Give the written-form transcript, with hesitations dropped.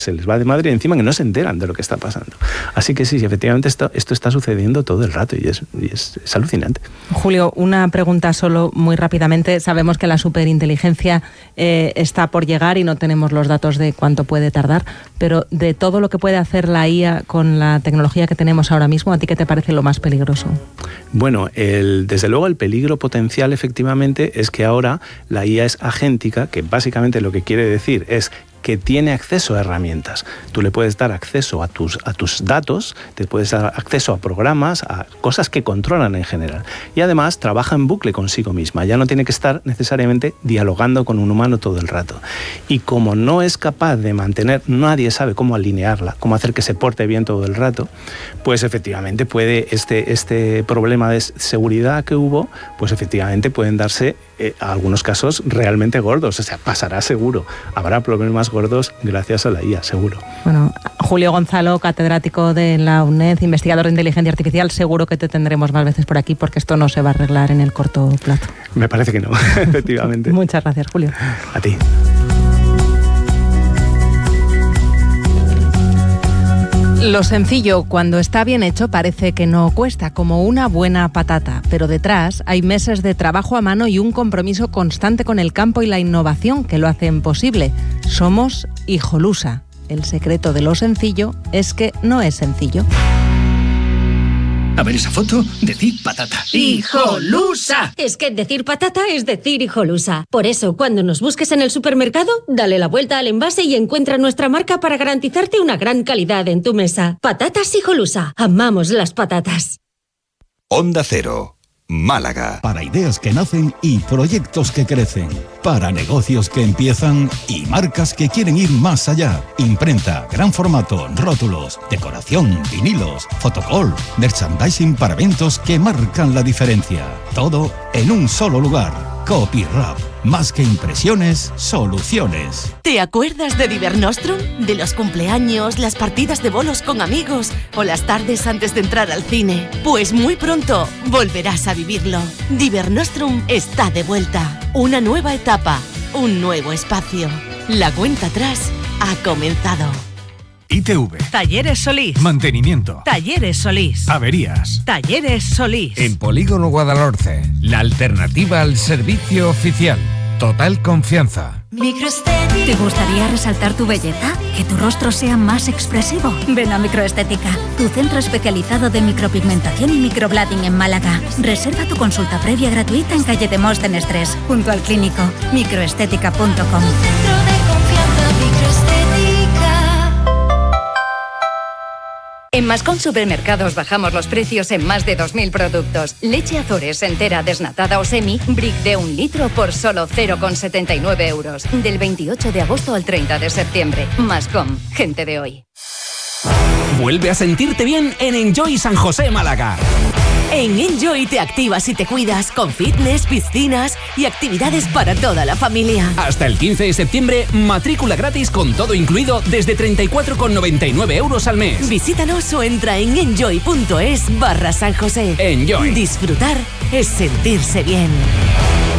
se les va de madre y encima que no se enteran de lo que está pasando. Así que sí, efectivamente esto está sucediendo todo el rato y es alucinante. Julio, una pregunta solo muy rápidamente. Sabemos que la superinteligencia está por llegar y no tenemos los datos de cuánto puede tardar, pero de todo lo que puede hacer la IA con la tecnología que tenemos ahora mismo, ¿a ti qué te parece lo más peligroso? Bueno, desde luego el peligro potencial efectivamente es que ahora la IA es agéntica, que básicamente lo que quiere decir es que tiene acceso a herramientas. Tú le puedes dar acceso a tus datos, te puedes dar acceso a programas, a cosas que controlan en general. Y además trabaja en bucle consigo misma. Ya no tiene que estar necesariamente dialogando con un humano todo el rato. Y como no es capaz de mantener, nadie sabe cómo alinearla, cómo hacer que se porte bien todo el rato, pues efectivamente puede este problema de seguridad que hubo, pues efectivamente pueden darse algunos casos realmente gordos. O sea, pasará seguro. Habrá problemas gordos gracias a la IA, seguro. Bueno, Julio Gonzalo, catedrático de la UNED, investigador de inteligencia artificial, seguro que te tendremos más veces por aquí porque esto no se va a arreglar en el corto plazo. Me parece que no, efectivamente. Muchas gracias, Julio. A ti. Lo sencillo, cuando está bien hecho, parece que no cuesta, como una buena patata. Pero detrás hay meses de trabajo a mano y un compromiso constante con el campo y la innovación que lo hacen posible. Somos Hijolusa. El secreto de lo sencillo es que no es sencillo. A ver esa foto, decir patata. ¡Hijolusa! Es que decir patata es decir Hijolusa. Por eso, cuando nos busques en el supermercado, dale la vuelta al envase y encuentra nuestra marca para garantizarte una gran calidad en tu mesa. Patatas Hijolusa. Amamos las patatas. Onda Cero, Málaga. Para ideas que nacen y proyectos que crecen. Para negocios que empiezan y marcas que quieren ir más allá. Imprenta, gran formato, rótulos, decoración, vinilos, fotocall, merchandising para eventos que marcan la diferencia. Todo en un solo lugar. Copyrap. Más que impresiones, soluciones. ¿Te acuerdas de Divernostrum? De los cumpleaños, las partidas de bolos con amigos o las tardes antes de entrar al cine. Pues muy pronto volverás a vivirlo. Divernostrum está de vuelta. Una nueva etapa, un nuevo espacio. La cuenta atrás ha comenzado. ITV. Talleres Solís. Mantenimiento. Talleres Solís. Averías. Talleres Solís. En Polígono Guadalhorce, la alternativa al servicio oficial. Total confianza. Microestética. ¿Te gustaría resaltar tu belleza? ¿Que tu rostro sea más expresivo? Ven a Microestética, tu centro especializado de micropigmentación y microblading en Málaga. Reserva tu consulta previa gratuita en calle Demóstenes 3, junto al Clínico. Microestética.com. En Mascón Supermercados bajamos los precios en más de 2.000 productos. Leche Azores entera, desnatada o semi, brick de 1 litro por solo 0,79 euros. Del 28 de agosto al 30 de septiembre. Mascón, gente de hoy. Vuelve a sentirte bien en Enjoy San José, Málaga. En Enjoy te activas y te cuidas con fitness, piscinas y actividades para toda la familia. Hasta el 15 de septiembre, matrícula gratis con todo incluido desde 34,99 euros al mes. Visítanos o entra en enjoy.es/San José. Enjoy. Disfrutar es sentirse bien.